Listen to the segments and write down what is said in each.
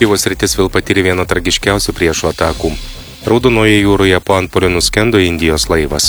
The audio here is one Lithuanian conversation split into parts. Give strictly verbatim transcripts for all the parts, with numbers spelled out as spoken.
Kyjivos sritis vėl patyrė vieną tragiškiausių priešų atakų. Raudonoje jūroje po antpuolio nuskendo Indijos laivas.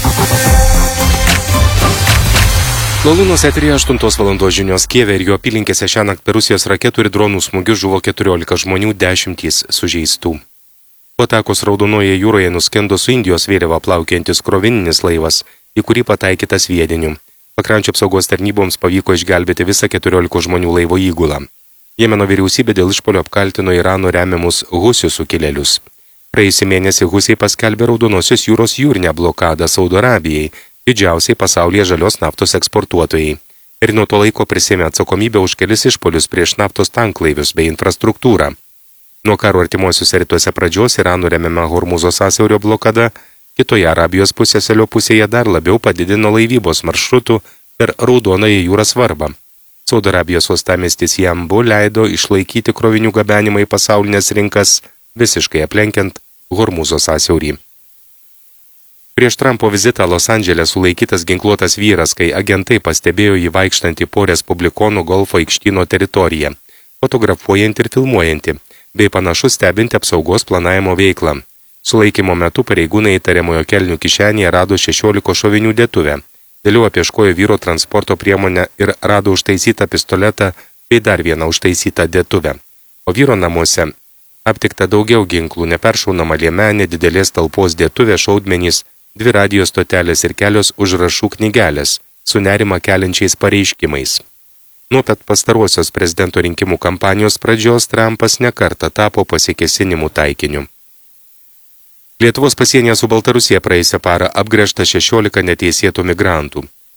Lalūnos eteryje aštuntos valandos žinios. Kijeve ir jo apylinkėse šiąnakt per Rusijos raketų ir dronų smūgius žuvo keturiolika žmonių, dešimtys sužeistų. Po atakos Raudonoje jūroje nuskendo su Indijos vėliava plaukiantis krovininis laivas, į kurį pataikytas sviediniu. Pakrančio apsaugos tarnyboms pavyko išgelbėti visą keturiolikos žmonių laivo įgulą. Jemeno vyriausybė dėl išpuolio apkaltino Irano remiamus husių sukilėlius. Praėjusį mėnesį husiai paskelbė Raudonosios jūros jūrinę blokadą Saudo Arabijai, didžiausiai pasaulyje žalios naftos eksportuotojai. Ir nuo to laiko prisėmė atsakomybę už kelis išpuolius prieš naftos tanklaivius bei infrastruktūrą. Nuo karo artimuosiuose rytuose pradžios Irano remiama Hormūzo sąsiaurio blokada, kitoje Arabijos pusiasalio pusėje dar labiau padidino laivybos maršrutų per Raudonąją jūrą svarbą. Saudo Arabijos uostamiestis Jambu leido išlaikyti krovinių gabenimą į pasaulinės rinkas, visiškai aplenkiant Hormūzo sąsiaurį. Prieš Trumpo vizitą Los Andžele sulaikytas ginkluotas vyras, kai agentai pastebėjo jį vaikštantį po Respublikonų golfo aikštyno teritoriją, fotografuojantį ir filmuojantį, bei panašu stebinti apsaugos planavimo veiklą. Sulaikymo metu pareigūnai įtariamojo kelnių kišenėje rado šešiolikos šovinių dėtuvę. Vėliau apieškojo vyro transporto priemonę ir rado užtaisytą pistoletą bei dar vieną užtaisytą dėtuvę. O vyro namuose aptikta daugiau ginklų, neperšaunama liemenė, didelės talpos dėtuvė, šaudmenys, dvi radijo stotelės ir kelios užrašų knygelės su nerima keliančiais pareiškimais. Nuo pat pastaruosios prezidento rinkimų kampanijos pradžios Trumpas nekartą tapo pasikėsinimų taikiniu. Lietuvos pasienyje su Baltarusija praėjusią parą apgręžta šešiolika neteisėtų migrantų.